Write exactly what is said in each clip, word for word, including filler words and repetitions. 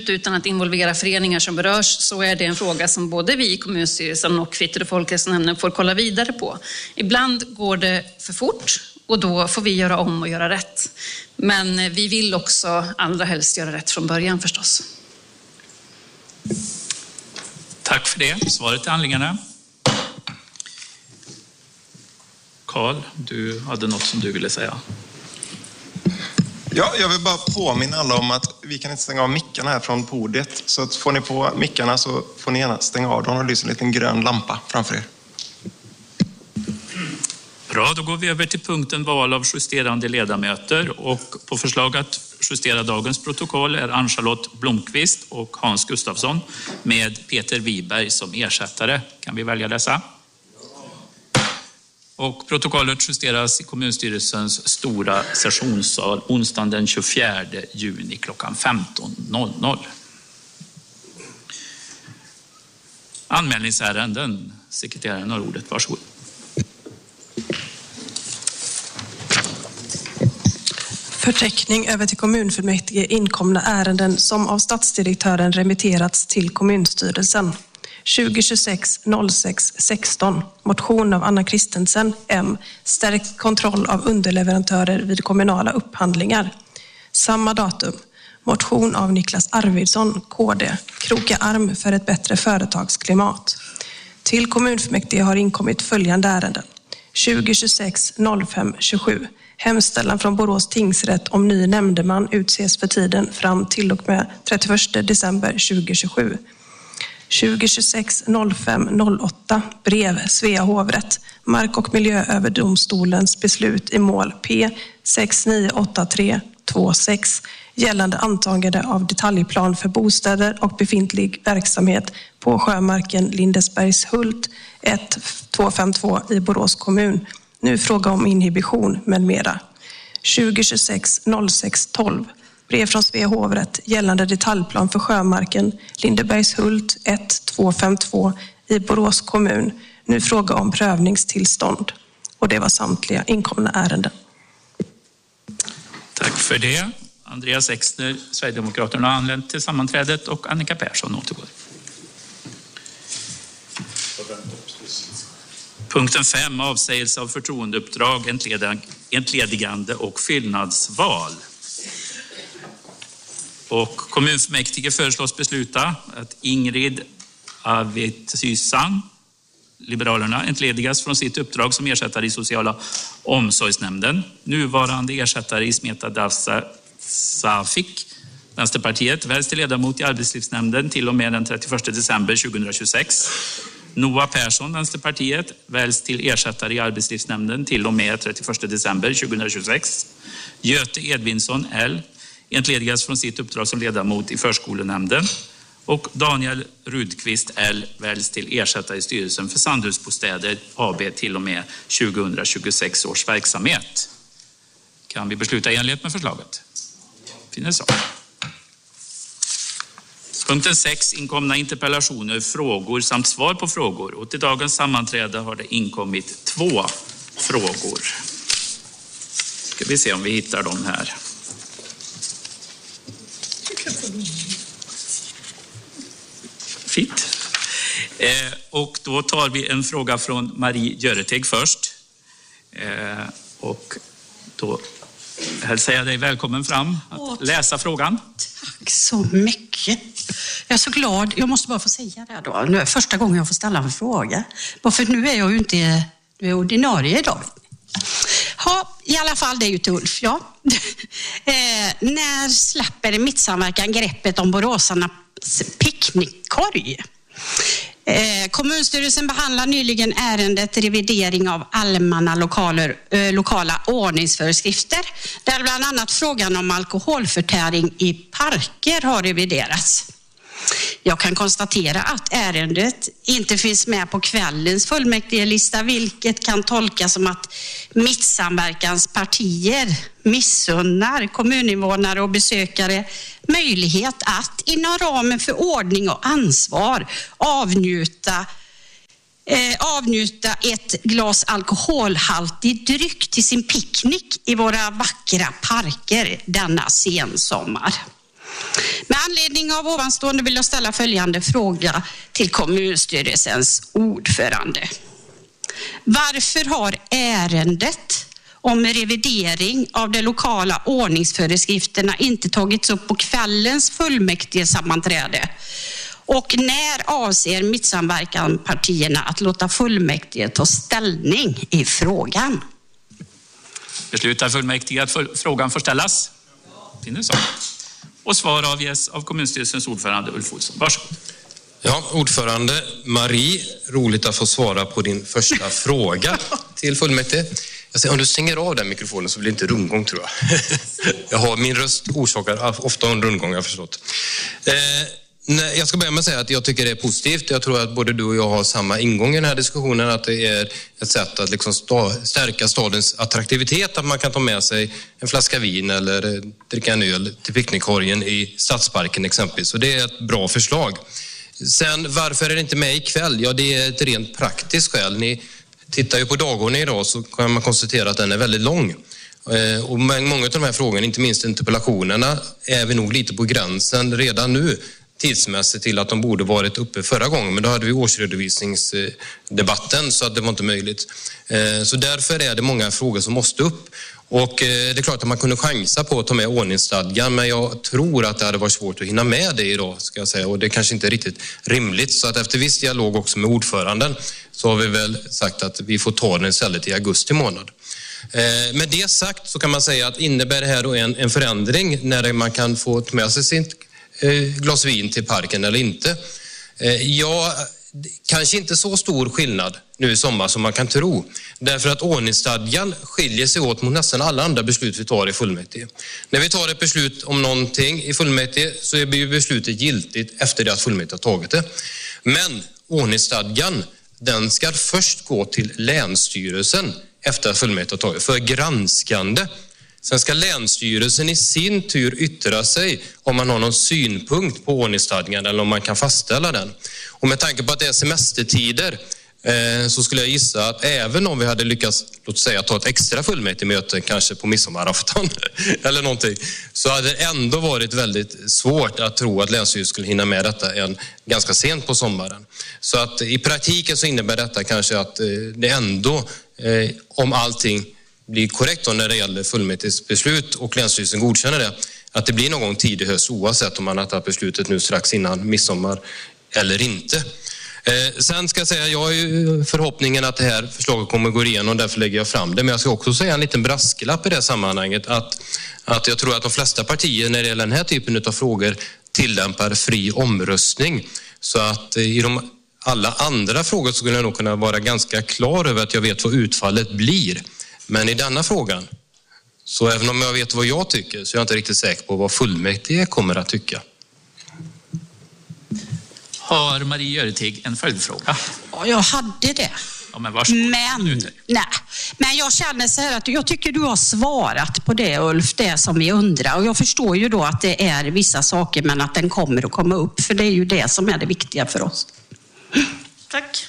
utan att involvera föreningar som berörs, så är det en fråga som både vi i kommunstyrelsen och Kvitter- och folkhälsonämnden får kolla vidare på. Ibland går det för fort och då får vi göra om och göra rätt. Men vi vill också allra helst göra rätt från början förstås. Tack för det. Svaret till handlingarna. Carl, du hade något som du ville säga. Ja, jag vill bara påminna alla om att vi kan inte stänga av mickarna här från podiet. Så att får ni på mickarna så får ni gärna stänga av dem och lysa en liten grön lampa framför er. Bra, då går vi över till punkten val av justerande ledamöter. Och på förslag att justera dagens protokoll är Ann-Charlotte Blomqvist och Hans Gustafsson med Peter Wiberg som ersättare. Kan vi välja dessa? Och protokollet justeras i kommunstyrelsens stora sessionssal onsdagen den tjugofjärde juni klockan femton noll noll. Anmälningsärenden. Sekreteraren har ordet. Varsågod. Förteckning över till kommunfullmäktige inkomna ärenden som av stadsdirektören remitterats till kommunstyrelsen. tjugo tjugosex noll sex sexton. Motion av Anna Kristensen, M. Stärkt kontroll av underleverantörer vid kommunala upphandlingar. Samma datum. Motion av Niklas Arvidsson, K D. Kroka arm för ett bättre företagsklimat. Till kommunfullmäktige har inkommit följande ärenden. tjugo tjugosex noll fem tjugosju. Hemställan från Borås tingsrätt om ny nämndeman utses för tiden fram till och med trettioförsta december tjugo tjugosju. tjugo tjugosex noll fem noll åtta. Brev Svea hovrätt. Mark- och miljööverdomstolens beslut i mål P sex nio åtta tre två sex gällande antagande av detaljplan för bostäder och befintlig verksamhet på sjömarken Lindesbergshult ett två fem två i Borås kommun. Nu fråga om inhibition med mera. tjugo tjugosex noll sex tolv. Brev från Svea hovrätt gällande detaljplan för sjömarken Lindebergshult ett två fem två i Borås kommun. Nu fråga om prövningstillstånd. Och det var samtliga inkomna ärenden. Tack för det. Andreas Exner, Sverigedemokraterna, har anlänt till sammanträdet och Annika Persson återgår. Punkten fem, avsägelse av förtroendeuppdrag, entledigande och fyllnadsval. Och kommunfullmäktige föreslås besluta att Ingrid Avitsysan, Liberalerna, entledigas från sitt uppdrag som ersättare i sociala omsorgsnämnden. Nuvarande ersättare i Smeta Davsa Safik, Vänsterpartiet, väljs till ledamot i arbetslivsnämnden till och med den trettioförsta december tjugohundratjugosex. Noah Persson, Vänsterpartiet, väljs till ersättare i arbetslivsnämnden till och med trettioförsta december tjugohundratjugosex. Göte Edvinsson, L, entledigas från sitt uppdrag som ledamot i förskolenämnden. Och Daniel Rudqvist, L, väljs till ersättare i styrelsen för Sandhusbostäder A B till och med tjugohundratjugosex års verksamhet. Kan vi besluta i enlighet med förslaget? Finns så. Punkten sex, inkomna interpellationer, frågor samt svar på frågor. Och till dagens sammanträde har det inkommit två frågor. Ska vi se om vi hittar dem här. Fint. Eh, och då tar vi en fråga från Marie Göreteg först. Eh, och då hälsar jag dig välkommen fram att Åh, läsa frågan. Tack så mycket. Jag är så glad. Jag måste bara få säga det då. Nu är första gången jag får ställa en fråga. Bara för nu är jag ju inte nu är ordinarie idag. Ja, i alla fall det är ju till Ulf, ja. eh, när släpper Mittsamverkan greppet om boråsarnas picknickkorg? Eh, kommunstyrelsen behandlar nyligen ärendet revidering av allmänna lokaler, eh, lokala ordningsföreskrifter där bland annat frågan om alkoholförtäring i parker har reviderats. Jag kan konstatera att ärendet inte finns med på kvällens fullmäktigelista, vilket kan tolkas som att mittsamverkanspartier missunnar kommuninvånare och besökare möjlighet att inom ramen för ordning och ansvar avnjuta, eh, avnjuta ett glas alkoholhaltig dryck till sin picknick i våra vackra parker denna sensommar. Med anledning av ovanstående vill jag ställa följande fråga till kommunstyrelsens ordförande. Varför har ärendet om revidering av de lokala ordningsföreskrifterna inte tagits upp på kvällens fullmäktigesammanträde? Och när avser mittsamverkanpartierna att låta fullmäktige ta ställning i frågan? Beslutar fullmäktige att frågan får ställas? Finns så. Och svar avges av kommunstyrelsens ordförande Ulf Olsson. Varsågod. Ja, ordförande Marie, roligt att få svara på din första fråga till fullmäktige. Jag säger, om du stänger av den mikrofonen så blir det inte rundgång, tror jag. Jag har, min röst orsakar ofta en rundgång, jag har förstått. Eh, nej, jag ska börja med att säga att jag tycker det är positivt. Jag tror att både du och jag har samma ingång i den här diskussionen, att det är ett sätt att liksom stärka stadens attraktivitet, att man kan ta med sig en flaska vin eller dricka en öl till picknickkorgen i Stadsparken exempelvis. Så det är ett bra förslag. Sen, varför är det inte med ikväll? Ja, det är ett rent praktiskt skäl. Ni tittar ju på dagordningen idag så kan man konstatera att den är väldigt lång. Och många av de här frågorna, inte minst interpellationerna, är vi nog lite på gränsen redan nu tidsmässigt till att de borde varit uppe förra gången. Men då hade vi årsredovisningsdebatten så att det var inte möjligt. Så därför är det många frågor som måste upp. Och det är klart att man kunde chansa på att ta med ordningsstadgan, men jag tror att det hade varit svårt att hinna med det idag, ska jag säga. Och det kanske inte är riktigt rimligt. Så att efter viss dialog också med ordföranden så har vi väl sagt att vi får ta den istället i augusti månad. Eh, med det sagt så kan man säga att innebär det här då en, en förändring när man kan få ta med sig sitt eh, glas vin till parken eller inte? Eh, ja, kanske inte så stor skillnad nu i sommar som man kan tro. Därför att ordningsstadgan skiljer sig åt mot nästan alla andra beslut vi tar i fullmäktige. När vi tar ett beslut om någonting i fullmäktige så är beslutet giltigt efter det att fullmäktige har tagit det. Men ordningsstadgan, den ska först gå till länsstyrelsen efter att fullmäktige har tagit för granskande. Sen ska länsstyrelsen i sin tur yttra sig om man har någon synpunkt på ordningsstadgan eller om man kan fastställa den. Och med tanke på att det är semestertider eh, så skulle jag gissa att även om vi hade lyckats, låt säga, ta ett extra fullmäktigemöte kanske på midsommarafton eller någonting, så hade det ändå varit väldigt svårt att tro att länsstyrelsen skulle hinna med detta en, ganska sent på sommaren. Så att i praktiken så innebär detta kanske att eh, det ändå, eh, om allting blir korrekt då när det gäller fullmäktiges beslut och länsstyrelsen godkänner det, att det blir någon gång tidig höst oavsett om man har tagit beslutet nu strax innan midsommar eller inte. Eh, sen ska jag säga, jag har ju förhoppningen att det här förslaget kommer att gå igenom och därför lägger jag fram det. Men jag ska också säga en liten brasklapp i det sammanhanget att, att jag tror att de flesta partier när det gäller den här typen av frågor tillämpar fri omröstning. Så att eh, i de alla andra frågor så skulle jag nog kunna vara ganska klar över att jag vet vad utfallet blir. Men i denna frågan, så även om jag vet vad jag tycker så är jag inte riktigt säker på vad fullmäktige kommer att tycka. Har Marie Göretig en följdfråga? Ja, jag hade det. Ja, men varsågod. Men, nej, men jag känner så här att jag tycker du har svarat på det, Ulf, det som vi undrar. Och jag förstår ju då att det är vissa saker men att den kommer att komma upp. För det är ju det som är det viktiga för oss. Tack.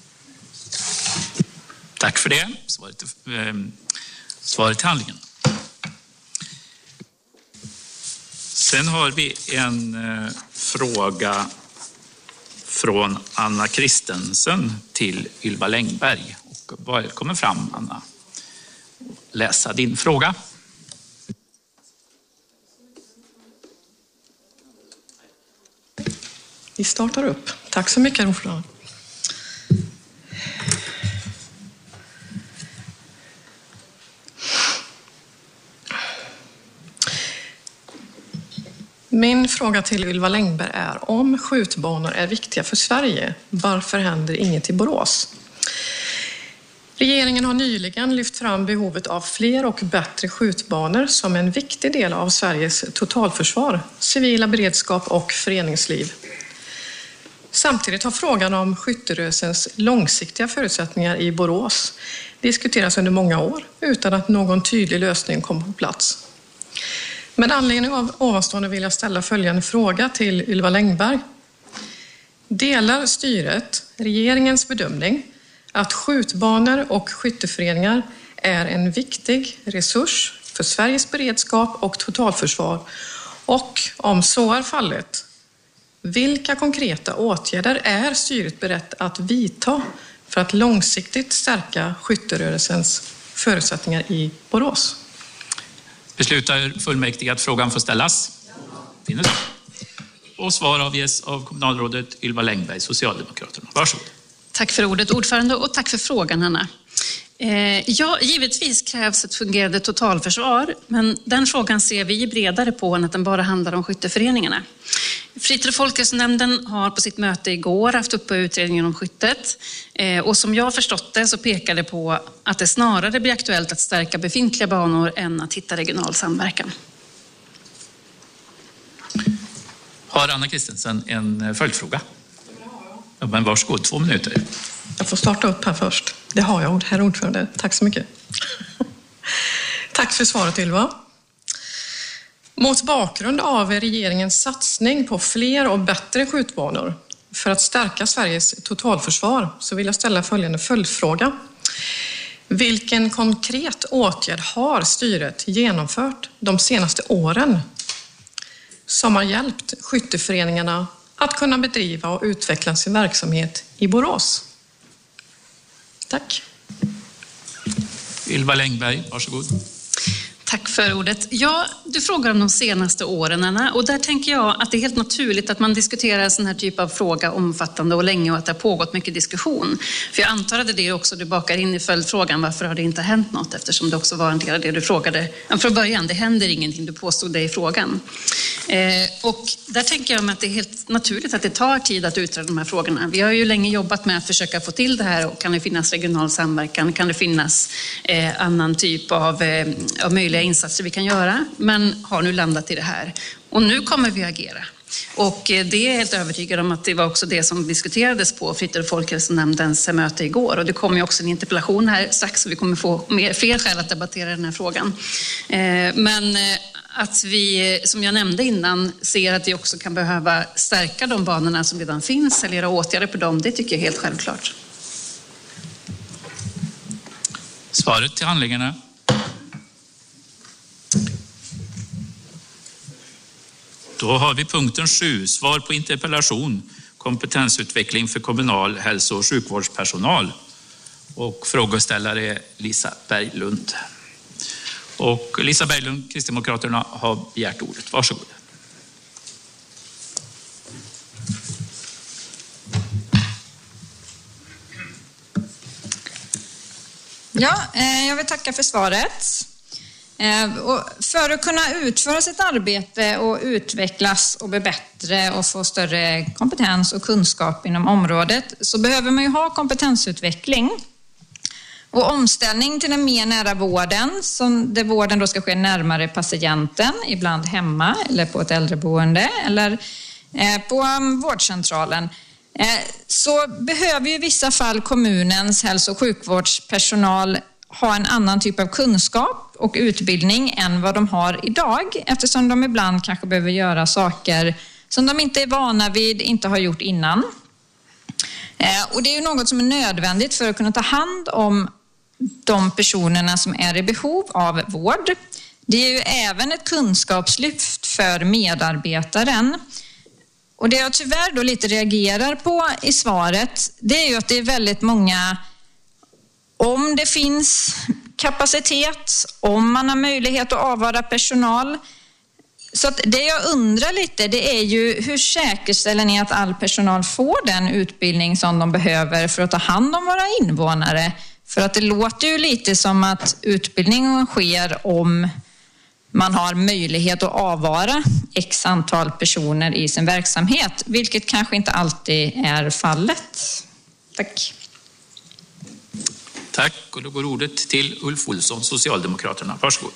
Tack för det. Svaret, eh, svaret till handlingen. Sen har vi en eh, fråga från Anna Kristensen till Ylva Längberg. Och välkommen fram, Anna. Läsa din fråga. Vi startar upp. Tack så mycket, ordförande. Min fråga till Ylva Längberg är: om skjutbanor är viktiga för Sverige, varför händer inget i Borås? Regeringen har nyligen lyft fram behovet av fler och bättre skjutbanor som en viktig del av Sveriges totalförsvar, civila beredskap och föreningsliv. Samtidigt har frågan om skytterörelsens långsiktiga förutsättningar i Borås diskuterats under många år utan att någon tydlig lösning kom på plats. Med anledning av ovanstående vill jag ställa följande fråga till Ylva Längberg. Delar styret regeringens bedömning att skjutbanor och skytteföreningar är en viktig resurs för Sveriges beredskap och totalförsvar Och om så är fallet, vilka konkreta åtgärder är styret berett att vidta för att långsiktigt stärka skytterörelsens förutsättningar i Borås? Beslutar fullmäktige att frågan får ställas? Ja. Och svar avges av kommunalrådet Ylva Längberg, Socialdemokraterna. Varsågod. Tack för ordet, ordförande, och tack för frågan, Hanna. Eh, ja, givetvis krävs ett fungerande totalförsvar, men den frågan ser vi bredare på än att den bara handlar om skytteföreningarna. Fritid- och folkhälsonämnden har på sitt möte igår haft uppe utredningen om skyttet, eh, och som jag har förstått det så pekar det på att det snarare blir aktuellt att stärka befintliga banor än att hitta regional samverkan. Har Anna Kristensen en följdfråga? Ja, men varsågod, två minuter. Jag får starta upp här först. Det har jag, herr ordförande. Tack så mycket. Tack för svaret, Ylva. Mot bakgrund av regeringens satsning på fler och bättre skjutbanor för att stärka Sveriges totalförsvar så vill jag ställa följande följdfråga. Vilken konkret åtgärd har styret genomfört de senaste åren som har hjälpt skytteföreningarna att kunna bedriva och utveckla sin verksamhet i Borås? Tack. Ylva Längberg, varsågod. Tack för ordet. Ja, du frågar om de senaste åren, Anna, och där tänker jag att det är helt naturligt att man diskuterar en sån här typ av fråga omfattande och länge och att det har pågått mycket diskussion. För jag antar att det är också du bakar in i följdfrågan, varför har det inte hänt något, eftersom det också var en del av det du frågade från början. Det händer ingenting, du påstod det i frågan. Eh, och där tänker jag att det är helt naturligt att det tar tid att utreda de här frågorna. Vi har ju länge jobbat med att försöka få till det här, och kan det finnas regional samverkan, kan det finnas eh, annan typ av, eh, av möjligheter insatser vi kan göra, men har nu landat i det här. Och nu kommer vi agera. Och det är helt övertygad om att det var också det som diskuterades på Fritid- och folkhälsonämndens möte igår. Och det kommer ju också en interpellation här strax, så vi kommer få mer, fler skäl att debattera den här frågan. Men att vi, som jag nämnde innan, ser att vi också kan behöva stärka de banorna som redan finns eller göra åtgärder på dem, det tycker jag är helt självklart. Svaret till handlingarna. Då har vi punkten sju, svar på interpellation, kompetensutveckling för kommunal hälso- och sjukvårdspersonal. Och frågeställare är Lisa Berglund. Och Lisa Berglund, Kristdemokraterna, har begärt ordet. Varsågod. Ja, jag vill tacka för svaret. Och för att kunna utföra sitt arbete och utvecklas och bli bättre och få större kompetens och kunskap inom området så behöver man ju ha kompetensutveckling. Och omställning till den mer nära vården, som där vården då ska ske närmare patienten, ibland hemma eller på ett äldreboende eller på vårdcentralen, så behöver ju i vissa fall kommunens hälso- och sjukvårdspersonal ha en annan typ av kunskap och utbildning än vad de har idag, eftersom de ibland kanske behöver göra saker som de inte är vana vid, inte har gjort innan. Och det är ju något som är nödvändigt för att kunna ta hand om de personerna som är i behov av vård. Det är ju även ett kunskapslyft för medarbetaren. Och det jag tyvärr då lite reagerar på i svaret, det är ju att det är väldigt många, om det finns kapacitet, om man har möjlighet att avvara personal. Så att det jag undrar lite, det är ju hur säkerställer ni att all personal får den utbildning som de behöver för att ta hand om våra invånare? För att det låter ju lite som att utbildningen sker om man har möjlighet att avvara x antal personer i sin verksamhet, vilket kanske inte alltid är fallet. Tack. Tack, och då går ordet till Ulf Olsson, Socialdemokraterna. Varsågod.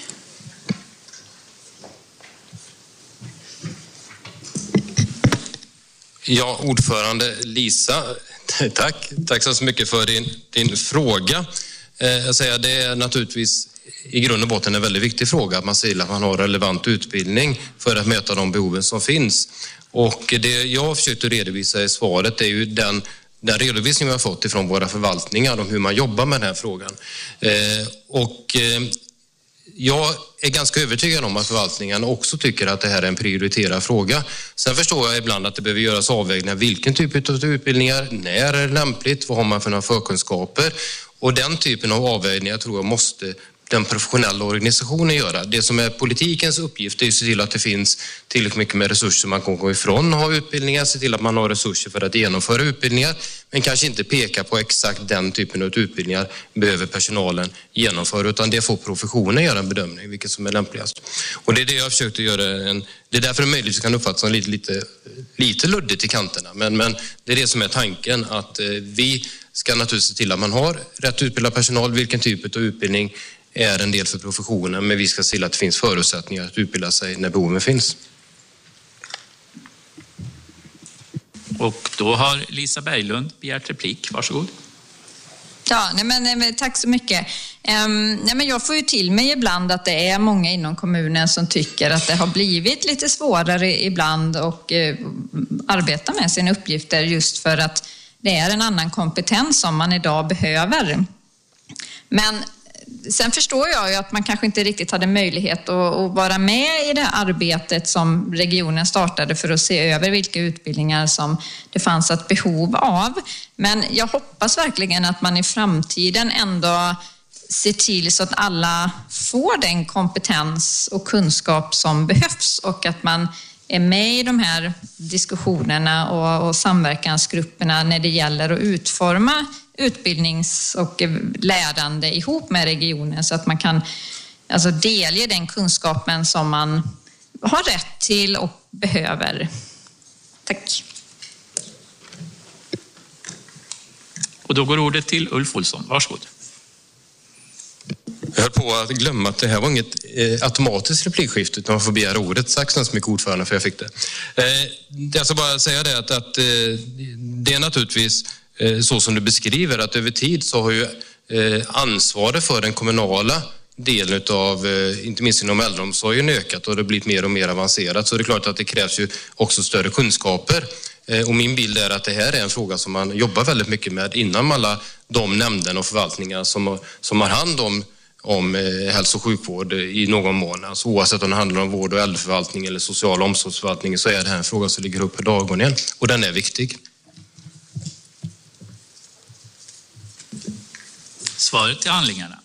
Ja, ordförande Lisa, tack. Tack så mycket för din, din fråga. Eh, jag säger, det är naturligtvis i grund och botten en väldigt viktig fråga att man ser att man har relevant utbildning för att möta de behoven som finns. Och det jag har försökt att redovisa i svaret är ju den Den redovisning vi har fått ifrån våra förvaltningar om hur man jobbar med den här frågan. Eh, och eh, jag är ganska övertygad om att förvaltningen också tycker att det här är en prioriterad fråga. Sen förstår jag ibland att det behöver göras avvägningar. Vilken typ av utbildningar, när är det lämpligt, vad har man för några förkunskaper? Och den typen av avvägningar tror jag måste den professionella organisationen göra. Det som är politikens uppgift är att se till att det finns tillräckligt mycket med resurser man kan gå ifrån och ha utbildningar, se till att man har resurser för att genomföra utbildningar, men kanske inte peka på exakt den typen av utbildningar behöver personalen genomföra, utan det får professionen göra en bedömning vilket som är lämpligast. Och det är det jag har försökt att göra. En, det är därför det möjligt kan uppfattas som lite, lite, lite luddigt i kanterna, men, men det är det som är tanken, att eh, vi ska naturligtvis se till att man har rätt utbildad personal, vilken typ av utbildning är en del för professionen, men vi ska se till att det finns förutsättningar att utbilda sig när behoven finns. Och då har Lisa Berglund begärt replik. Varsågod. Ja, nej men, nej, tack så mycket. Um, nej men jag får ju till mig ibland att det är många inom kommunen som tycker att det har blivit lite svårare ibland att uh, arbeta med sina uppgifter just för att det är en annan kompetens som man idag behöver. Men sen förstår jag ju att man kanske inte riktigt hade möjlighet att, att vara med i det arbetet som regionen startade för att se över vilka utbildningar som det fanns ett behov av. Men jag hoppas verkligen att man i framtiden ändå ser till så att alla får den kompetens och kunskap som behövs och att man är med i de här diskussionerna och, och samverkansgrupperna när det gäller att utforma utbildnings- och lärande ihop med regionen så att man kan alltså delge den kunskapen som man har rätt till och behöver. Tack. Och då går ordet till Ulf Olsson. Varsågod. Jag höll på att glömma att det här var inget eh, automatiskt replikskifte utan man får begära ordet. Tack så mycket ordförande för jag fick det. Eh, jag ska bara säga det att, att eh, det är naturligtvis eh, så som du beskriver att över tid så har ju eh, ansvaret för den kommunala delen av, eh, inte minst inom äldreomsorgen ökat och det har blivit mer och mer avancerat. Så det är klart att det krävs ju också större kunskaper. Eh, och min bild är att det här är en fråga som man jobbar väldigt mycket med inom alla de nämnden och förvaltningar som, som har hand om om hälso- och sjukvård i någon mån. Alltså oavsett om det handlar om vård- och äldreförvaltning eller social- och omsorgsförvaltning så är det här en fråga som ligger upp på dagordningen och den är viktig. Svaret till handlingarna.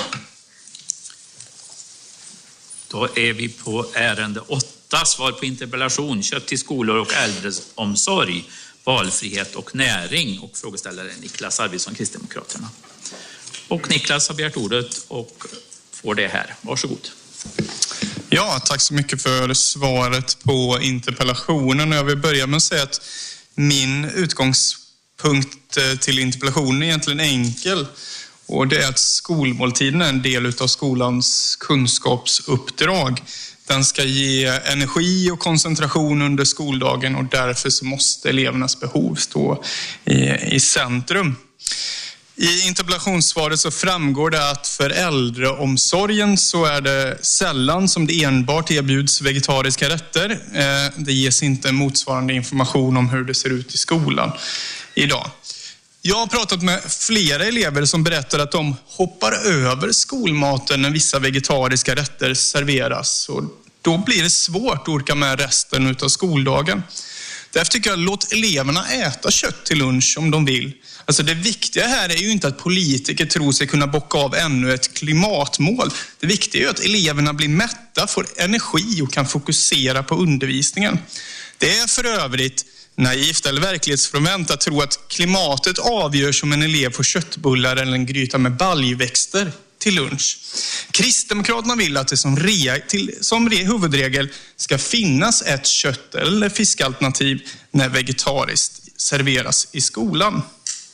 Då är vi på ärende åtta, svar på interpellation, kött till skolor och äldreomsorg, valfrihet och näring och frågeställare Niklas Arvidsson, Kristdemokraterna. Och Niklas har begärt ordet och får det här. Varsågod. Ja, tack så mycket för svaret på interpellationen. Jag vill börja med att säga att min utgångspunkt till interpellationen är egentligen enkel. Och det är att skolmåltiden är en del av skolans kunskapsuppdrag. Den ska ge energi och koncentration under skoldagen och därför så måste elevernas behov stå i, i centrum. I interpellationssvaret så framgår det att för äldreomsorgen så är det sällan som det enbart erbjuds vegetariska rätter. Det ges inte motsvarande information om hur det ser ut i skolan idag. Jag har pratat med flera elever som berättar att de hoppar över skolmaten när vissa vegetariska rätter serveras. Och då blir det svårt att orka med resten av skoldagen. Därför tycker jag låt eleverna äta kött till lunch om de vill. Alltså det viktiga här är ju inte att politiker tror sig kunna bocka av ännu ett klimatmål. Det viktiga är ju att eleverna blir mätta, får energi och kan fokusera på undervisningen. Det är för övrigt naivt eller verklighetsfrånvänt att tro att klimatet avgörs om en elev får köttbullar eller en gryta med baljväxter till lunch. Kristdemokraterna vill att det som, re, till, som re, huvudregel ska finnas ett kött- eller fiskalternativ när vegetariskt serveras i skolan.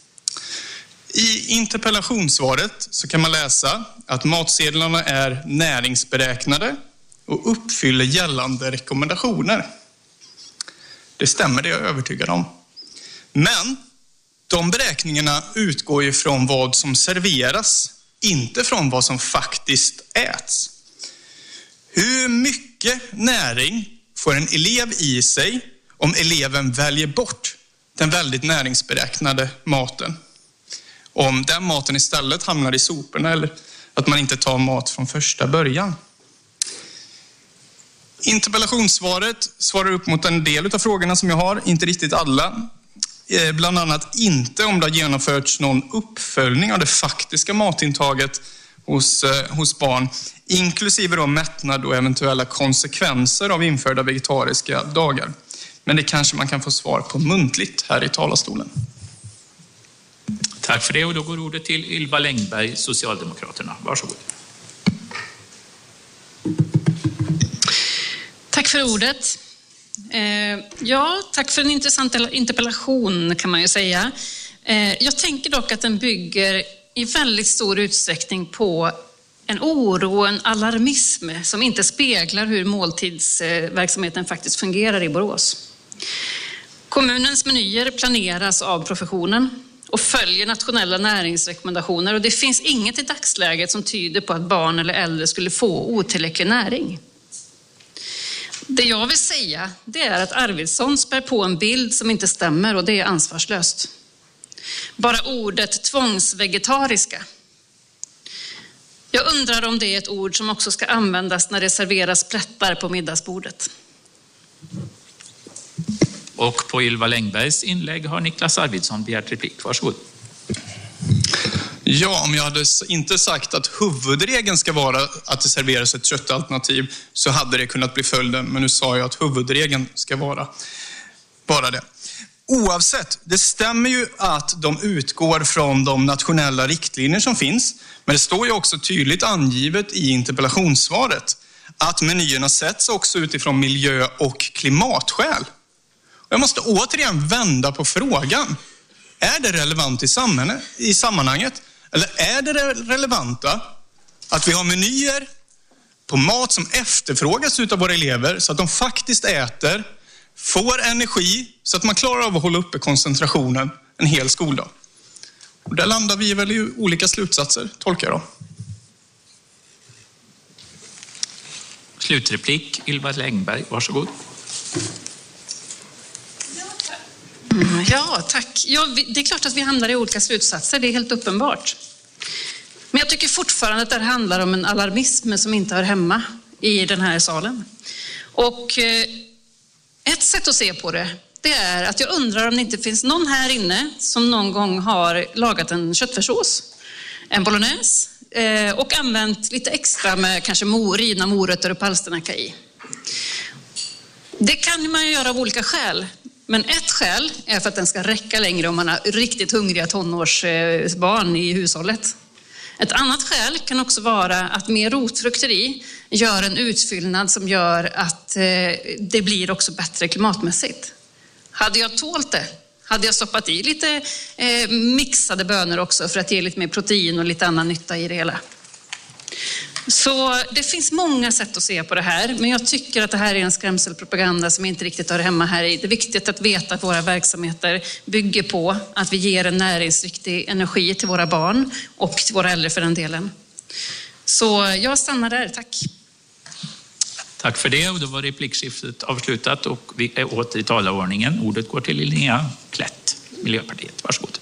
I interpellationssvaret så kan man läsa att matsedlarna är näringsberäknade och uppfyller gällande rekommendationer. Det stämmer, det är jag övertygad om. Men de beräkningarna utgår ju från vad som serveras, inte från vad som faktiskt äts. Hur mycket näring får en elev i sig om eleven väljer bort den väldigt näringsberäknade maten? Om den maten istället hamnar i soporna eller att man inte tar mat från första början. Interpellationssvaret svarar upp mot en del av frågorna som jag har, inte riktigt alla. Bland annat inte om det har genomförts någon uppföljning av det faktiska matintaget hos, hos barn, inklusive då mättnad och eventuella konsekvenser av införda vegetariska dagar. Men det kanske man kan få svar på muntligt här i talarstolen. Tack för det, och då går ordet till Ylva Längberg, Socialdemokraterna. Varsågod. Tack för ordet. Eh, ja, tack för en intressant interpellation kan man ju säga. Eh, jag tänker dock att den bygger i väldigt stor utsträckning på en oro och en alarmism som inte speglar hur måltidsverksamheten faktiskt fungerar i Borås. Kommunens menyer planeras av professionen och följer nationella näringsrekommendationer, och det finns inget i dagsläget som tyder på att barn eller äldre skulle få otillräcklig näring. Det jag vill säga, det är att Arvidsson spär på en bild som inte stämmer, och det är ansvarslöst. Bara ordet tvångsvegetariska. Jag undrar om det är ett ord som också ska användas när det serveras plättar på middagsbordet. Och på Ylva Längbergs inlägg har Niklas Arvidsson begärt replik. Varsågod. Ja, om jag hade inte sagt att huvudregeln ska vara att det serveras ett köttalternativ så hade det kunnat bli följden. Men nu sa jag att huvudregeln ska vara bara det. Oavsett, det stämmer ju att de utgår från de nationella riktlinjer som finns. Men det står ju också tydligt angivet i interpellationssvaret att menyerna sätts också utifrån miljö- och klimatskäl. Och jag måste återigen vända på frågan. Är det relevant i, sammanhang, i sammanhanget? Eller är det relevanta att vi har menyer på mat som efterfrågas av våra elever så att de faktiskt äter, får energi så att man klarar av att hålla uppe koncentrationen en hel skoldag? Och där landar vi väl i olika slutsatser, tolkar jag då. Slutreplik, Ylva Längberg, varsågod. Mm, ja, tack. Ja, det är klart att vi hamnar i olika slutsatser, det är helt uppenbart. Men jag tycker fortfarande att det handlar om en alarmism som inte hör hemma i den här salen. Och eh, ett sätt att se på det, det är att jag undrar om det inte finns någon här inne som någon gång har lagat en köttfärssås, en bolognese eh, och använt lite extra med kanske rivna morötter och palsternacka i. Det kan man ju göra av olika skäl. Men ett skäl är för att den ska räcka längre om man har riktigt hungriga tonårsbarn i hushållet. Ett annat skäl kan också vara att mer rotfrukter i gör en utfyllnad som gör att det blir också bättre klimatmässigt. Hade jag tålt det, hade jag stoppat i lite mixade bönor också för att ge lite mer protein och lite annan nytta i det hela. Så det finns många sätt att se på det här, men jag tycker att det här är en skrämselpropaganda som inte riktigt hör hemma här i. Det är viktigt att veta att våra verksamheter bygger på att vi ger en näringsriktig energi till våra barn och till våra äldre för den delen. Så jag stannar där, tack. Tack för det, och då var replikskiftet avslutat och vi är åter i talarordningen. Ordet går till Linnea Klätt, Miljöpartiet. Varsågod.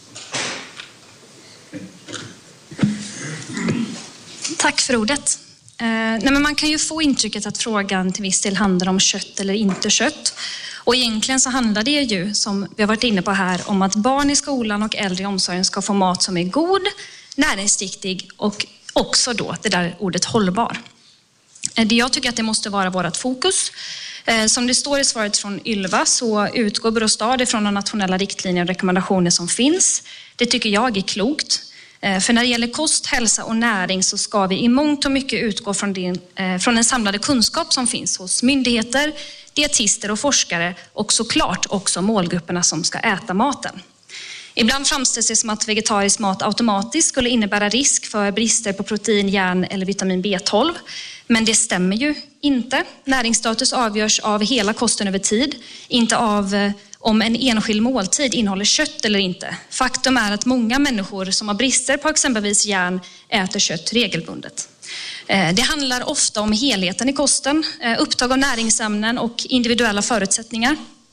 Tack för ordet. Eh, nej men man kan ju få intrycket att frågan till viss del handlar om kött eller inte kött. Och egentligen så handlar det ju, som vi har varit inne på här, om att barn i skolan och äldre i omsorgen ska få mat som är god, näringsriktig och också då det där ordet hållbar. Eh, det jag tycker att det måste vara vårt fokus. Eh, som det står i svaret från Ylva så utgår Borås stad ifrån de nationella riktlinjer och rekommendationer som finns. Det tycker jag är klokt. För när det gäller kost, hälsa och näring så ska vi i mångt och mycket utgå från den, från den samlade kunskap som finns hos myndigheter, dietister och forskare och såklart också målgrupperna som ska äta maten. Ibland framställs det som att vegetarisk mat automatiskt skulle innebära risk för brister på protein, järn eller vitamin B tolv. Men det stämmer ju inte. Näringsstatus avgörs av hela kosten över tid, inte av om en enskild måltid innehåller kött eller inte. Faktum är att många människor som har brister på exempelvis järn äter kött regelbundet. Det handlar ofta om helheten i kosten, upptag av näringsämnen och individuella förutsättningar.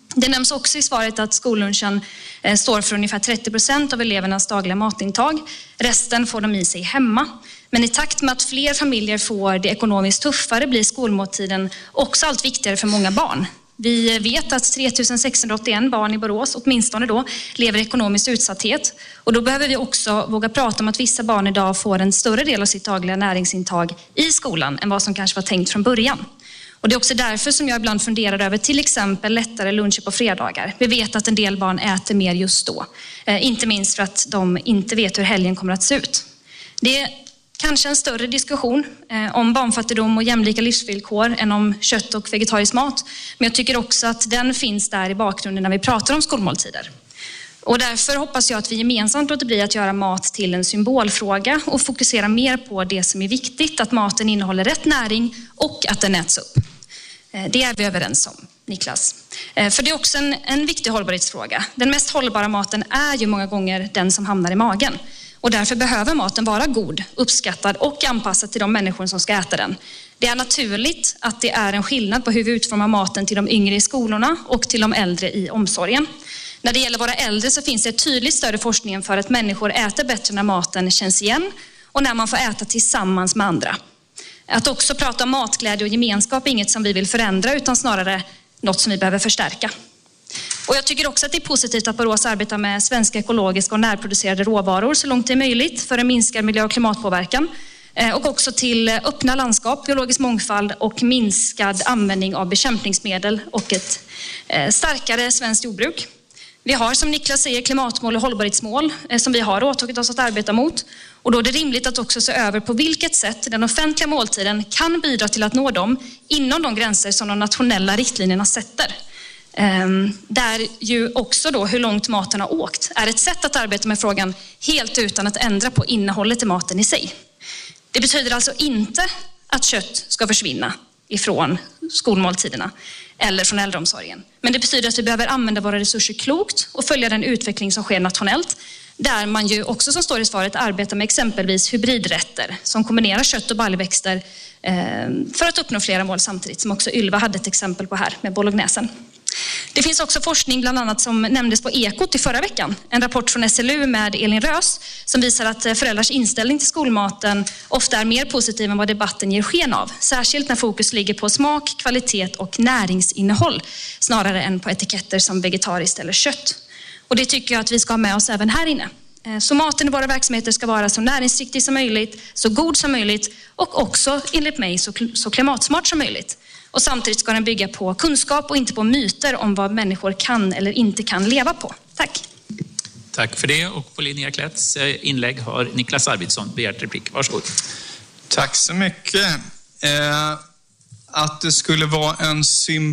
Det nämns också i svaret att skollunchen står för ungefär trettio procent av elevernas dagliga matintag. Resten får de i sig hemma. Men i takt med att fler familjer får det ekonomiskt tuffare blir skolmåltiden också allt viktigare för många barn. Vi vet att tre tusen sexhundraåttioen barn i Borås, åtminstone då, lever i ekonomisk utsatthet. Och då behöver vi också våga prata om att vissa barn idag får en större del av sitt dagliga näringsintag i skolan än vad som kanske var tänkt från början. Och det är också därför som jag ibland funderar över till exempel lättare luncher på fredagar. Vi vet att en del barn äter mer just då. Eh, inte minst för att de inte vet hur helgen kommer att se ut. Det är kanske en större diskussion eh, om barnfattigdom och jämlika livsvillkor än om kött och vegetarisk mat. Men jag tycker också att den finns där i bakgrunden när vi pratar om skolmåltider. Och därför hoppas jag att vi gemensamt låter bli att göra mat till en symbolfråga och fokusera mer på det som är viktigt, att maten innehåller rätt näring och att den äts upp. Det är vi överens om, Niklas. För det är också en, en viktig hållbarhetsfråga. Den mest hållbara maten är ju många gånger den som hamnar i magen. Och därför behöver maten vara god, uppskattad och anpassad till de människor som ska äta den. Det är naturligt att det är en skillnad på hur vi utformar maten till de yngre i skolorna och till de äldre i omsorgen. När det gäller våra äldre så finns det ett tydligt stöd i forskningen för att människor äter bättre när maten känns igen och när man får äta tillsammans med andra. Att också prata om matglädje och gemenskap är inget som vi vill förändra utan snarare något som vi behöver förstärka. Och jag tycker också att det är positivt att Borås arbetar med svenska ekologiska och närproducerade råvaror så långt det är möjligt för en minskad miljö- och klimatpåverkan. Och också till öppna landskap, biologisk mångfald och minskad användning av bekämpningsmedel och ett starkare svenskt jordbruk. Vi har, som Niklas säger, klimatmål och hållbarhetsmål som vi har åtagit oss att arbeta mot. Och då är det rimligt att också se över på vilket sätt den offentliga måltiden kan bidra till att nå dem inom de gränser som de nationella riktlinjerna sätter. Um, där ju också då hur långt maten har åkt är ett sätt att arbeta med frågan helt utan att ändra på innehållet i maten i sig. Det betyder alltså inte att kött ska försvinna ifrån skolmåltiderna eller från äldreomsorgen. Men det betyder att vi behöver använda våra resurser klokt och följa den utveckling som sker nationellt. Där man ju också, som står i svaret, arbetar med exempelvis hybridrätter som kombinerar kött och baljväxter eh, för att uppnå flera mål samtidigt, som också Ylva hade ett exempel på här med bolognesen. Det finns också forskning bland annat som nämndes på Ekot i förra veckan. En rapport från S L U med Elin Rös som visar att föräldrars inställning till skolmaten ofta är mer positiv än vad debatten ger sken av. Särskilt när fokus ligger på smak, kvalitet och näringsinnehåll snarare än på etiketter som vegetariskt eller kött. Och det tycker jag att vi ska ha med oss även här inne. Så maten i våra verksamheter ska vara så näringsriktig som möjligt, så god som möjligt och också enligt mig så, så klimatsmart som möjligt. Och samtidigt ska den bygga på kunskap och inte på myter om vad människor kan eller inte kan leva på. Tack. Tack för det. Och på Linnea Klätts inlägg har Niklas Arvidsson begärt replik. Varsågod. Tack så mycket. Eh, att det skulle vara en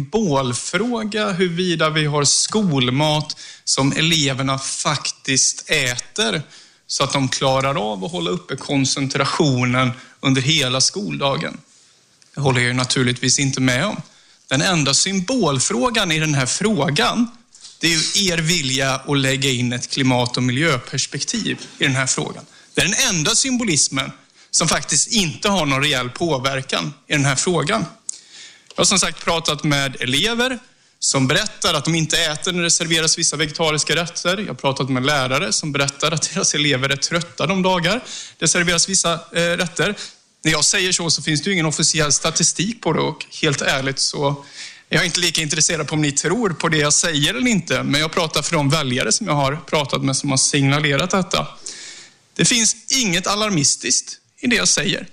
symbolfråga huruvida vi har skolmat som eleverna faktiskt äter så att de klarar av att hålla uppe koncentrationen under hela skoldagen. Det håller jag naturligtvis inte med om. Den enda symbolfrågan i den här frågan, det är ju er vilja att lägga in ett klimat- och miljöperspektiv i den här frågan. Det är den enda symbolismen som faktiskt inte har någon reell påverkan i den här frågan. Jag har som sagt pratat med elever som berättar att de inte äter när det serveras vissa vegetariska rätter. Jag har pratat med lärare som berättar att deras elever är trötta de dagar det serveras vissa eh, rätter. När jag säger så så finns det ju ingen officiell statistik på det och helt ärligt så är jag inte lika intresserad på om ni tror på det jag säger eller inte. Men jag pratar för de väljare som jag har pratat med som har signalerat detta. Det finns inget alarmistiskt i det jag säger.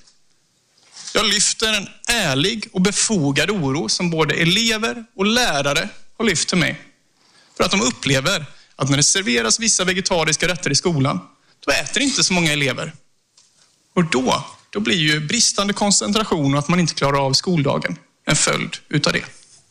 Jag lyfter en ärlig och befogad oro som både elever och lärare har lyft till mig. För att de upplever att när det serveras vissa vegetariska rätter i skolan, då äter inte så många elever. Och då, då blir ju bristande koncentration och att man inte klarar av skoldagen en följd utav det.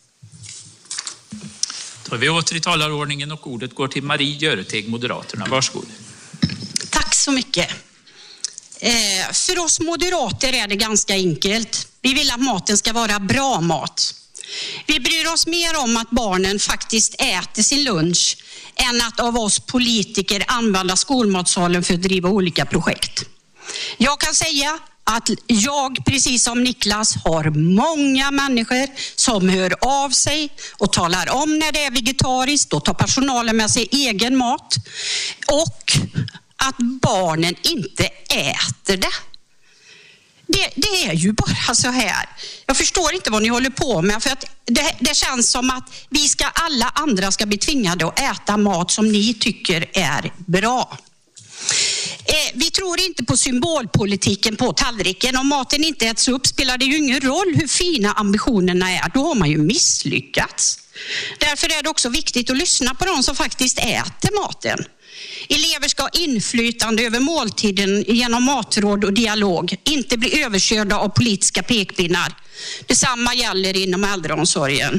Då är vi åter i talarordningen och ordet går till Marie Göreteg, Moderaterna. Varsågod. Tack så mycket. Eh, för oss moderater är det ganska enkelt. Vi vill att maten ska vara bra mat. Vi bryr oss mer om att barnen faktiskt äter sin lunch än att av oss politiker använda skolmatsalen för att driva olika projekt. Jag kan säga att jag, precis som Niklas, har många människor som hör av sig och talar om när det är vegetariskt och tar personalen med sig egen mat. Och att barnen inte äter det. Det, det är ju bara så här. Jag förstår inte vad ni håller på med, för att det, det känns som att vi ska, alla andra ska bli tvingade att äta mat som ni tycker är bra. Eh, vi tror inte på symbolpolitiken på tallriken. Om maten inte äts upp spelar det ju ingen roll hur fina ambitionerna är. Då har man ju misslyckats. Därför är det också viktigt att lyssna på de som faktiskt äter maten. Elever ska ha inflytande över måltiden genom matråd och dialog, inte bli överkörda av politiska pekpinnar. Detsamma gäller inom äldreomsorgen.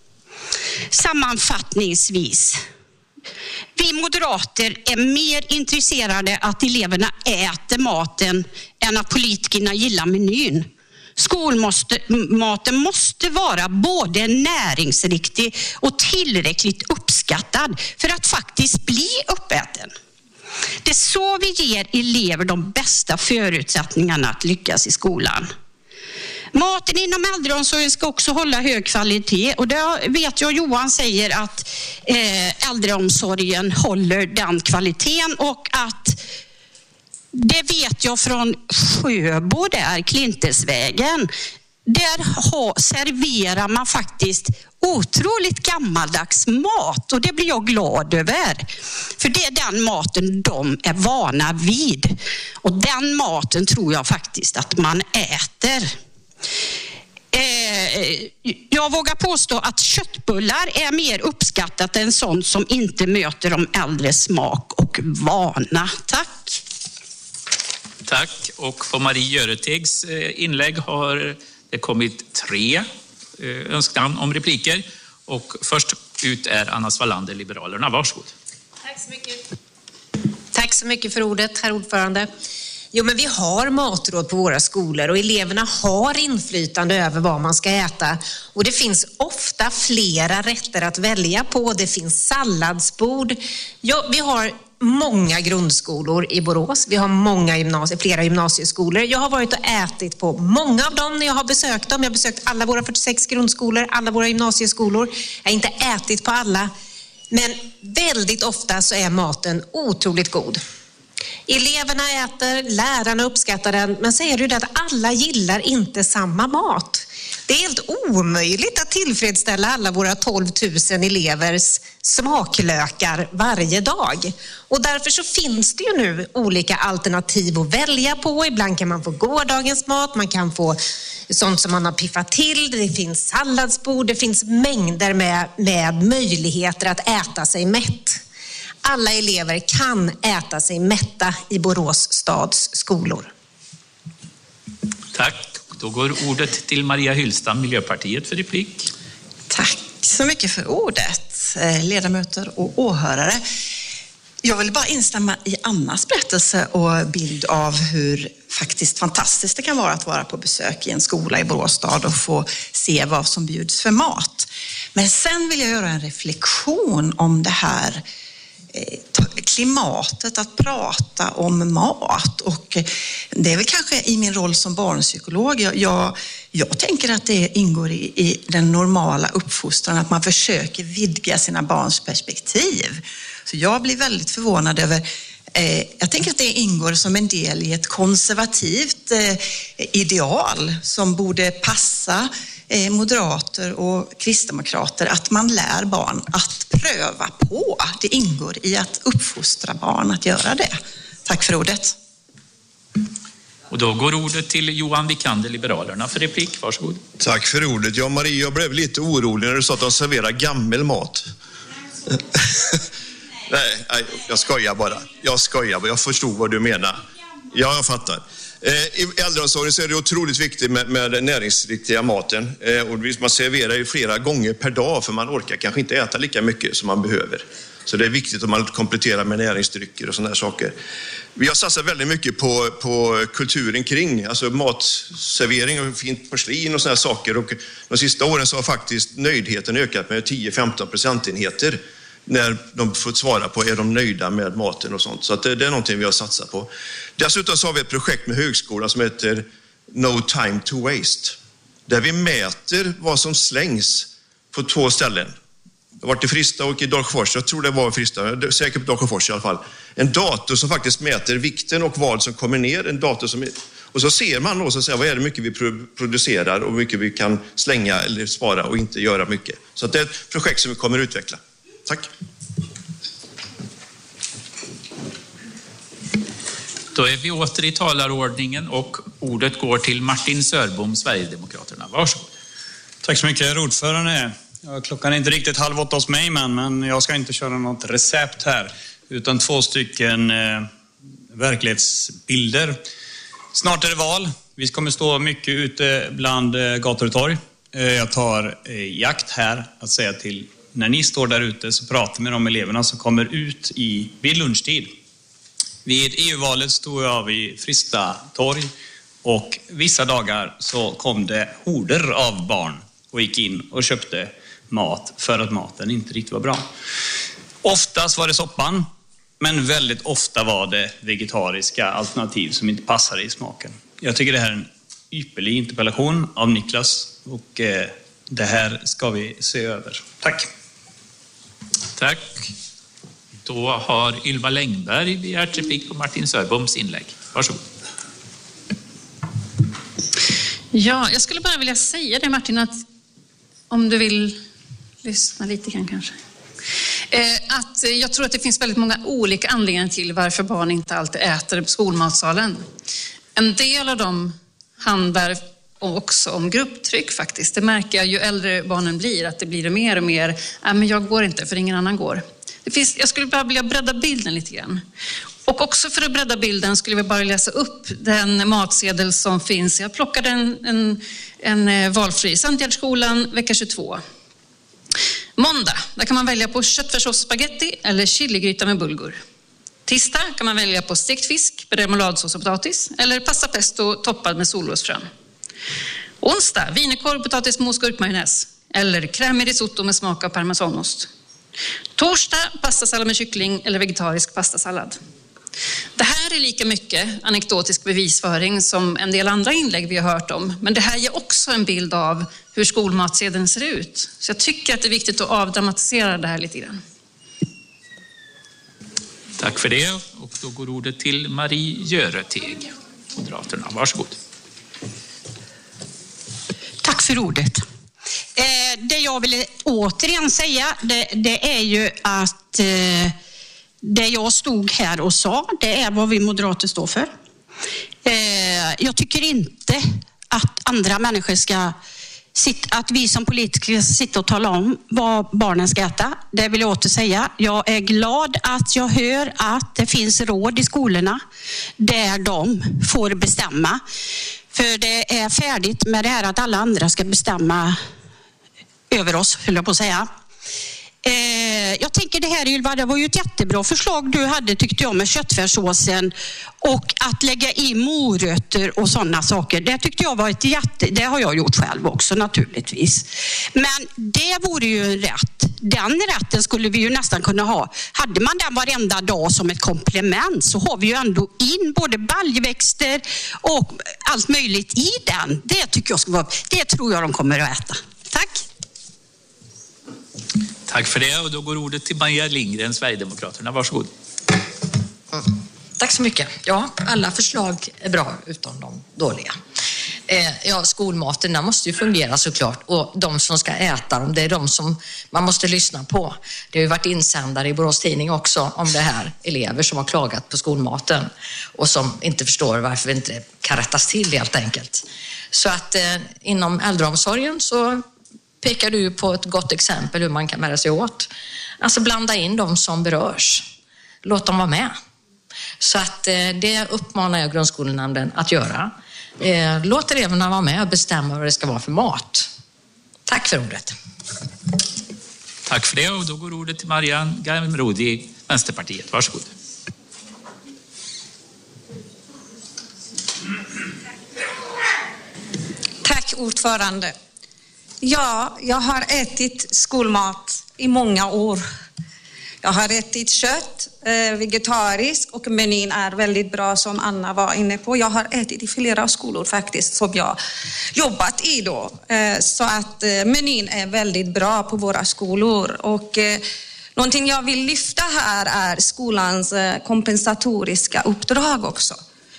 Sammanfattningsvis, vi moderater är mer intresserade att eleverna äter maten än att politikerna gillar menyn. Skolmaten måste vara både näringsriktig och tillräckligt uppskattad för att faktiskt bli uppäten. Det är så vi ger elever de bästa förutsättningarna att lyckas i skolan. Maten inom äldreomsorgen ska också hålla hög kvalitet, och det vet jag Johan säger att eh, äldreomsorgen håller den kvaliteten, och att det vet jag från Sjöbo där, Klintesvägen. Där ha, serverar man faktiskt otroligt gammaldags mat, och det blir jag glad över. För det är den maten de är vana vid. Och den maten tror jag faktiskt att man äter. Eh, jag vågar påstå att köttbullar är mer uppskattat än sånt som inte möter de äldres smak och vana. Tack. Tack. Och på Marie Göretegs inlägg har det kommit tre önskan om repliker. Och först ut är Anna Svalander, Liberalerna. Varsågod. Tack så mycket. Tack så mycket för ordet, herr ordförande. Jo, men vi har matråd på våra skolor och eleverna har inflytande över vad man ska äta. Och det finns ofta flera rätter att välja på. Det finns salladsbord. Ja, vi har många grundskolor i Borås. Vi har många gymnasier, flera gymnasieskolor. Jag har varit och ätit på många av dem när jag har besökt dem. Jag har besökt alla våra fyrtiosex grundskolor, alla våra gymnasieskolor. Jag har inte ätit på alla. Men väldigt ofta så är maten otroligt god. Eleverna äter, lärarna uppskattar den, men så är det ju det att alla gillar inte samma mat. Det är helt omöjligt att tillfredsställa alla våra tolv tusen elevers smaklökar varje dag. Och därför så finns det ju nu olika alternativ att välja på. Ibland kan man få gårdagens mat, man kan få sånt som man har piffat till. Det finns salladsbord, det finns mängder med, med möjligheter att äta sig mätt. Alla elever kan äta sig mätta i Borås stads skolor. Tack. Då går ordet till Maria Hylstam, Miljöpartiet, för replik. Tack så mycket för ordet, ledamöter och åhörare. Jag vill bara instämma i Annas berättelse och bild av hur faktiskt fantastiskt det kan vara att vara på besök i en skola i Borås stad och få se vad som bjuds för mat. Men sen vill jag göra en reflektion om det här klimatet att prata om mat, och det är väl kanske i min roll som barnpsykolog. Jag, jag, jag tänker att det ingår i, i den normala uppfostran att man försöker vidga sina barns perspektiv. Så jag blir väldigt förvånad över, eh, jag tänker att det ingår som en del i ett konservativt eh, ideal som borde passa moderater och kristdemokrater, att man lär barn att pröva på. Det ingår i att uppfostra barn att göra det. Tack för ordet. Och då går ordet till Johan Vikander, Liberalerna, för replik. Varsågod. Tack för ordet. Ja, Marie, jag blev lite orolig när du sa att de serverar gammal mat. nej, nej, jag skojar bara. Jag skojar bara. Jag förstod vad du menar. Ja, jag fattar. I äldreomsorgen så är det otroligt viktigt med, med den näringsriktiga maten. Och man serverar ju flera gånger per dag, för man orkar kanske inte äta lika mycket som man behöver. Så det är viktigt att man kompletterar med näringsdrycker och sådana här saker. Vi har satsat väldigt mycket på, på kulturen kring, alltså matservering och fint porslin och sådana här saker. Och de sista åren så har faktiskt nöjdheten ökat med tio till femton procentenheter. när de får svara på är de nöjda med maten och sånt. Så att det, det är någonting vi har satsat på. Dessutom så har vi ett projekt med högskolan som heter No Time to Waste. Där vi mäter vad som slängs på två ställen. Jag har varit i Frista och i Dalsjöfors. Jag tror det var i Frista, säkert på Dalsjöfors i alla fall. En dator som faktiskt mäter vikten och vad som kommer ner. En dator som är, och så ser man då så att säga, vad är det mycket vi producerar och hur mycket vi kan slänga eller spara och inte göra mycket. Så att det är ett projekt som vi kommer att utveckla. Tack. Då är vi åter i talarordningen och ordet går till Martin Sörbom, Sverigedemokraterna. Varsågod. Tack så mycket, herr ordförande. Ja, klockan är inte riktigt halv åtta hos mig, men, men jag ska inte köra något recept här, utan två stycken eh, verklighetsbilder. Snart är det val. Vi kommer stå mycket ute bland eh, gator och torg. Eh, jag tar eh, jakt här att säga till, när ni står där ute så pratar med de eleverna som kommer ut i, vid lunchtid. Vid E U-valet stod jag vid Frista torg och vissa dagar så kom det horder av barn och gick in och köpte mat för att maten inte riktigt var bra. Oftast var det soppan, men väldigt ofta var det vegetariska alternativ som inte passade i smaken. Jag tycker det här är en ypperlig interpellation av Niklas och eh, det här ska vi se över. Tack. Tack. Då har Ylva Längberg begärt replik på Martin Sörboms inlägg. Varsågod. Ja, jag skulle bara vilja säga det, Martin, att om du vill lyssna lite grann kanske. Eh, att jag tror att det finns väldigt många olika anledningar till varför barn inte alltid äter på skolmatsalen. En del av dem handlar också om grupptryck faktiskt. Det märker jag ju äldre barnen blir, att det blir mer och mer, äh, men jag går inte för ingen annan går. Det finns, jag skulle bara vilja bredda bilden lite grann. Och också för att bredda bilden skulle vi bara läsa upp den matsedel som finns. Jag plockade en, en, en valfri. Sandgärdsskolan, vecka tjugotvå. Måndag, där kan man välja på köttfärssås spaghetti eller chiligryta med bulgur. Tisdag kan man välja på stekt fisk, remouladsås och potatis eller pasta pesto toppad med solrosfrön. Onsdag, wienerkorv, potatismos, gurkmajonnäs eller krämig risotto med smak av parmesanost. Torsdag, pastasallad med kyckling eller vegetarisk pastasallad. Det här är lika mycket anekdotisk bevisföring som en del andra inlägg vi har hört om. Men det här ger också en bild av hur skolmatsedeln ser ut. Så jag tycker att det är viktigt att avdramatisera det här lite grann. Tack för det. Och då går ordet till Marie Göreteg, Moderaterna. Varsågod. Tack för ordet. Eh, det jag vill återigen säga, det, det är ju att eh, det jag stod här och sa, det är vad vi moderater står för. Eh, jag tycker inte att andra människor ska sitta, att vi som politiker ska sitta och tala om vad barnen ska äta. Det vill jag åter säga. Jag är glad att jag hör att det finns råd i skolorna där de får bestämma. För det är färdigt med det här att alla andra ska bestämma över oss, höll jag på att säga. Eh, jag tänker det här, Ylva, det var ju ett jättebra förslag du hade, tyckte jag, med köttfärssåsen och att lägga i morötter och sådana saker. Det tyckte jag var ett jätte... Det har jag gjort själv också naturligtvis. Men det vore ju en rätt. Den rätten skulle vi ju nästan kunna ha. Hade man den varenda dag som ett komplement så har vi ju ändå in både baljväxter och allt möjligt i den. Det tycker jag ska vara... Det tror jag de kommer att äta. Tack! Tack för det, och då går ordet till Maja Lindgren, Sverigedemokraterna. Varsågod. Tack så mycket. Ja, alla förslag är bra utom de dåliga. Eh, ja, skolmaten måste ju fungera såklart, och de som ska äta dem, det är de som man måste lyssna på. Det har ju varit insändare i Borås Tidning också om det här, elever som har klagat på skolmaten och som inte förstår varför det inte kan rättas till helt enkelt. Så att eh, inom äldreomsorgen så pekar du på ett gott exempel hur man kan bära sig åt. Alltså blanda in de som berörs. Låt dem vara med. Så att eh, det uppmanar jag grundskolenämnden att göra. Eh, låt eleverna vara med och bestämma vad det ska vara för mat. Tack för ordet. Tack för det, och då går ordet till Marianne Gamrodi, Vänsterpartiet. Varsågod. Tack ordförande. Ja, jag har ätit skolmat i många år. Jag har ätit kött, eh, vegetarisk, och menyn är väldigt bra som Anna var inne på. Jag har ätit i flera skolor faktiskt som jag jobbat i då. Eh, så att eh, menyn är väldigt bra på våra skolor. Och eh, någonting jag vill lyfta här är skolans eh, kompensatoriska uppdrag också.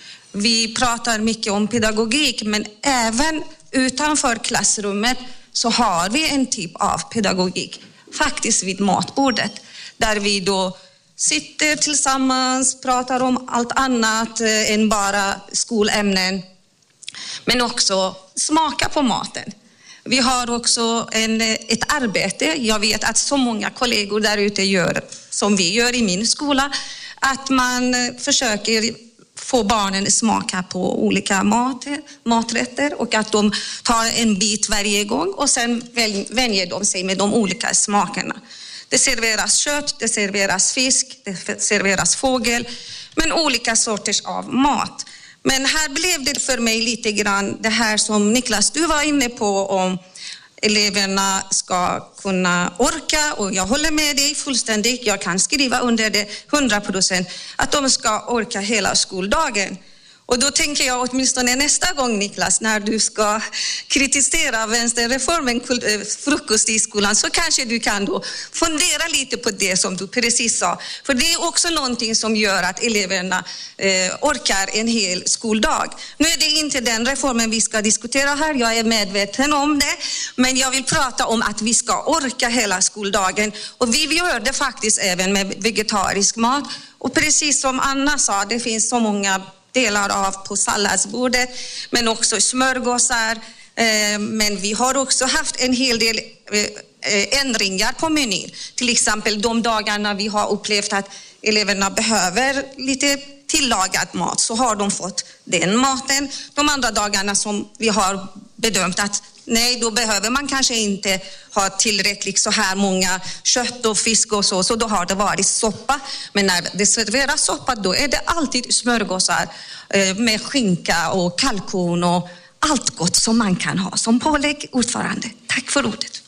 Vi pratar mycket om pedagogik, men även utanför klassrummet så har vi en typ av pedagogik, faktiskt vid matbordet, där vi då sitter tillsammans, pratar om allt annat än bara skolämnen, men också smaka på maten. Vi har också en, ett arbete, jag vet att så många kollegor där ute gör som vi gör i min skola, att man försöker få barnen smaka på olika mat, maträtter och att de tar en bit varje gång och sen vänjer de sig med de olika smakerna. Det serveras kött, det serveras fisk, det serveras fågel, men olika sorters av mat. Men här blev det för mig lite grann det här som Niklas, du var inne på, om eleverna ska kunna orka, och jag håller med dig fullständigt, jag kan skriva under det hundra procent, att de ska orka hela skoldagen. Och då tänker jag åtminstone nästa gång, Niklas, när du ska kritisera vänsterreformen frukost i skolan, så kanske du kan då fundera lite på det som du precis sa. För det är också någonting som gör att eleverna eh, orkar en hel skoldag. Nu är det inte den reformen vi ska diskutera här, jag är medveten om det. Men jag vill prata om att vi ska orka hela skoldagen. Och vi gör det faktiskt även med vegetarisk mat. Och precis som Anna sa, det finns så många delar av på salladsbordet, men också smörgåsar. Men vi har också haft en hel del ändringar på menyn. Till exempel de dagarna vi har upplevt att eleverna behöver lite tillagad mat, så har de fått den maten. De andra dagarna som vi har bedömt att nej, då behöver man kanske inte ha tillräckligt så här många kött och fisk och så, så då har det varit soppa. Men när det serveras soppa, då är det alltid smörgåsar med skinka och kalkon och allt gott som man kan ha som pålägg. Ordförande, tack för ordet.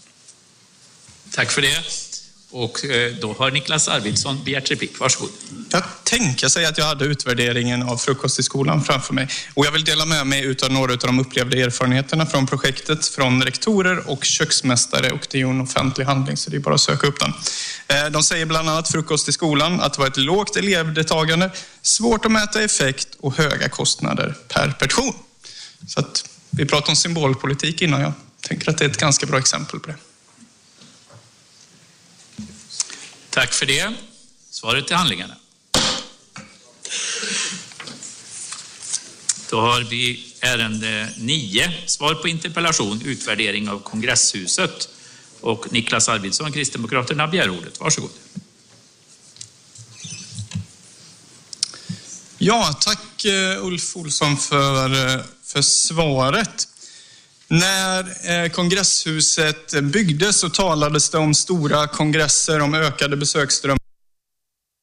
Tack för det. Och då har Niklas Arvidsson begärt replik. Varsågod. Jag tänker sig att jag hade utvärderingen av frukost i skolan framför mig. Och jag vill dela med mig utav några av de upplevda erfarenheterna från projektet, från rektorer och köksmästare, och det är ju en offentlig handling så det är bara att söka upp den. De säger bland annat frukost i skolan att det var ett lågt elevdeltagande, svårt att mäta effekt och höga kostnader per person. Så att vi pratade om symbolpolitik innan, jag tänker att det är ett ganska bra exempel på det. Tack för det. Svaret till handlingarna. Då har vi ärende nio. Svar på interpellation, utvärdering av kongresshuset. Och Niklas Arvidsson, Kristdemokraterna, begär ordet. Varsågod. Ja, tack Ulf Olsson för, för svaret. När kongresshuset byggdes så talades det om stora kongresser, om ökade besöksströmmar.